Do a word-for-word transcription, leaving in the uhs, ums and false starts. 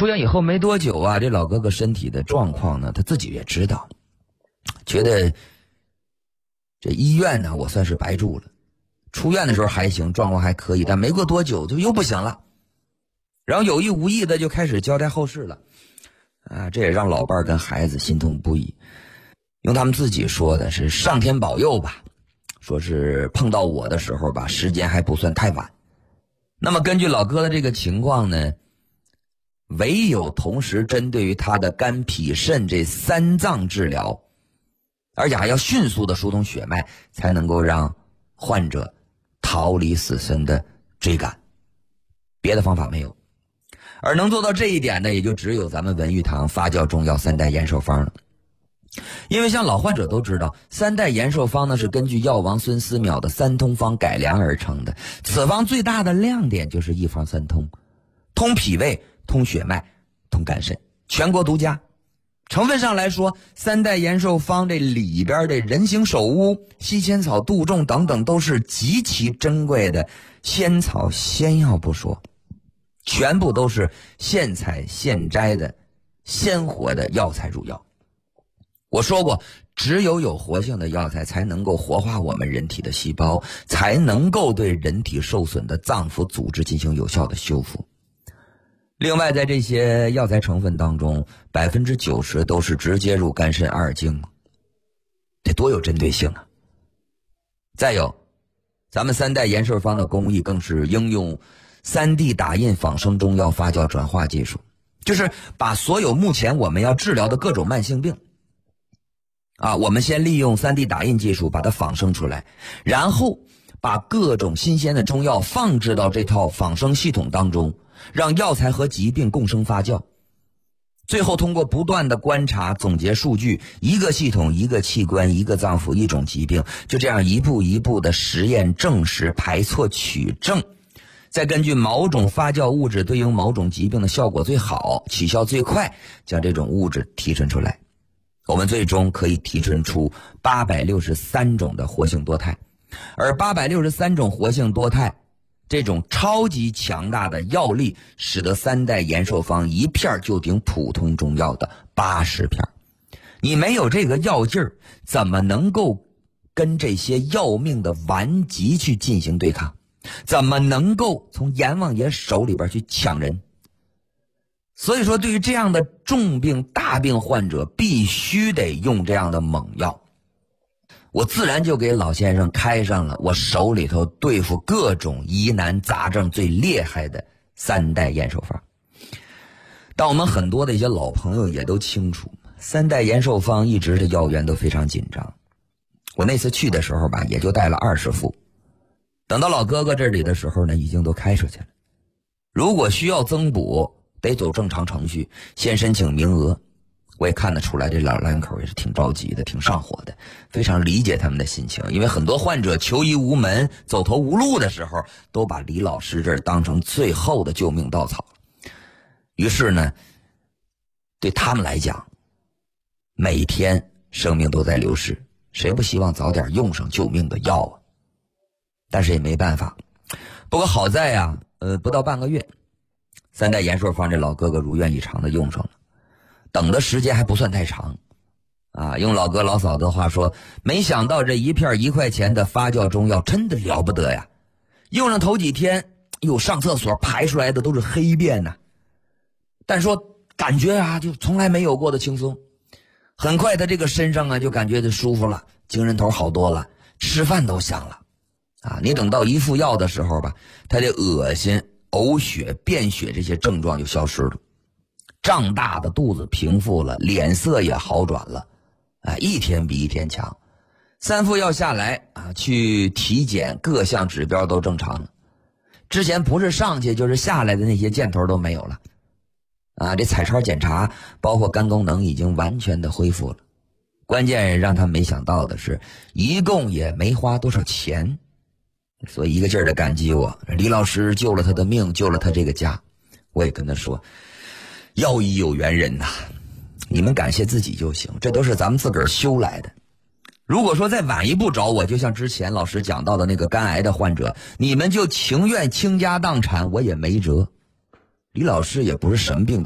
出院以后没多久啊，这老哥哥身体的状况呢，他自己也知道，觉得这医院呢，我算是白住了。出院的时候还行，状况还可以，但没过多久就又不行了。然后有意无意的就开始交代后事了，啊，这也让老伴儿跟孩子心痛不已。用他们自己说的是上天保佑吧，说是碰到我的时候吧，时间还不算太晚。那么根据老哥的这个情况呢，唯有同时针对于他的肝脾肾这三脏治疗，而且还要迅速的疏通血脉，才能够让患者逃离死神的追赶，别的方法没有。而能做到这一点呢，也就只有咱们文玉堂发酵中药三代延寿方了。因为像老患者都知道，三代延寿方呢是根据药王孙思邈的三通方改良而成的。此方最大的亮点就是一方三通，通脾胃、通血脉、通肝肾，全国独家。成分上来说，三代延寿方这里边的人形首乌、西仙草、杜仲等等都是极其珍贵的仙草仙药不说，全部都是现采现摘的鲜活的药材入药。我说过，只有有活性的药材才能够活化我们人体的细胞，才能够对人体受损的脏腑组织进行有效的修复。另外，在这些药材成分当中，百分之九十都是直接入肝肾二经，这多有针对性啊！再有，咱们三代延寿方的工艺更是应用三 D 打印仿生中药发酵转化技术，就是把所有目前我们要治疗的各种慢性病啊，我们先利用 三 D 打印技术把它仿生出来，然后把各种新鲜的中药放置到这套仿生系统当中，让药材和疾病共生发酵，最后通过不断的观察总结数据，一个系统一个器官一个脏腑一种疾病，就这样一步一步的实验证实排错取证，再根据某种发酵物质对应某种疾病的效果最好起效最快，将这种物质提纯出来，我们最终可以提纯出八百六十三种的活性多肽。而八百六十三种活性多肽这种超级强大的药力，使得三代延寿方一片就顶普通中药的八十片。你没有这个药劲儿，怎么能够跟这些要命的顽疾去进行对抗？怎么能够从阎王爷手里边去抢人？所以说，对于这样的重病大病患者，必须得用这样的猛药。我自然就给老先生开上了我手里头对付各种疑难杂症最厉害的三代延寿方。但我们很多的一些老朋友也都清楚，三代延寿方一直的药源都非常紧张。我那次去的时候吧，也就带了二十副，等到老哥哥这里的时候呢，已经都开出去了。如果需要增补，得走正常程序，先申请名额。我也看得出来，这老两口也是挺着急的，挺上火的，非常理解他们的心情。因为很多患者求医无门、走投无路的时候，都把李老师这儿当成最后的救命稻草。于是呢，对他们来讲，每天生命都在流逝，谁不希望早点用上救命的药啊？但是也没办法。不过好在呀、啊，呃，不到半个月，三代延寿方这老哥哥如愿以偿的用上了。等的时间还不算太长啊，用老哥老嫂子的话说，没想到这一片一块钱的发酵中药真的了不得呀，用上头几天哟，上厕所排出来的都是黑便呐、啊、但说感觉啊就从来没有过的轻松。很快他这个身上啊就感觉就舒服了，精神头好多了，吃饭都香了啊。你等到一副药的时候吧，他的恶心、呕血、便血这些症状就消失了，胀大的肚子平复了，脸色也好转了，啊，一天比一天强。三副药下来啊，去体检各项指标都正常了，之前不是上去就是下来的那些箭头都没有了，啊，这彩超检查包括肝功能已经完全的恢复了。关键让他没想到的是，一共也没花多少钱，所以一个劲儿的感激我，李老师救了他的命，救了他这个家。我也跟他说，药医有缘人呐、啊，你们感谢自己就行，这都是咱们自个儿修来的。如果说再晚一步找我，就像之前老师讲到的那个肝癌的患者，你们就情愿倾家荡产，我也没辙。李老师也不是什么病